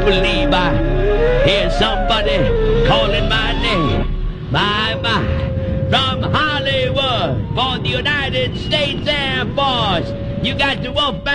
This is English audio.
believe I hear somebody calling my name? My. From Hollywood for the United States Air Force, you got the Wolfman